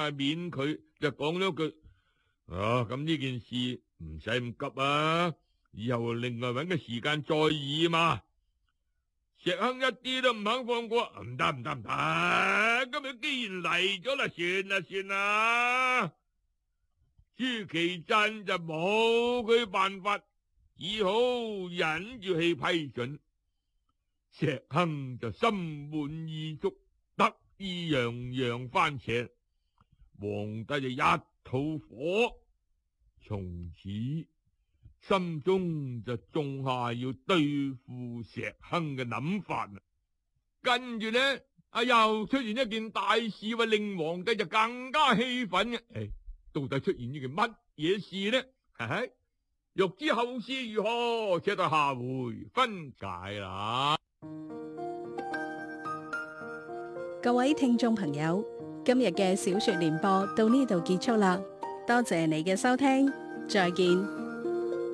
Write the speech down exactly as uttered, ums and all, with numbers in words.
啊面佢，就講咗句：啊，咁呢件事唔使咁急啊，以後另外搵個時間再議嘛。石亨一啲都唔肯放過，唔得唔得唔得，今日既然嚟咗啦，算啦算啦。朱祁鎮就冇佢辦法，只好忍住氣批准。石亨就心滿意足，得意洋洋翻斜，皇帝就一肚火，從此心中就種下要對付石亨嘅諗法啦。跟住呢，啊又出現一件大事，話令皇帝就更加氣憤嘅。誒，到底出現呢件乜嘢事呢？嘿嘿，欲知後事如何，且待下回分解啦。 各位聽眾朋友，今日嘅小說聯播到呢度結束啦，多謝你嘅收聽，再見。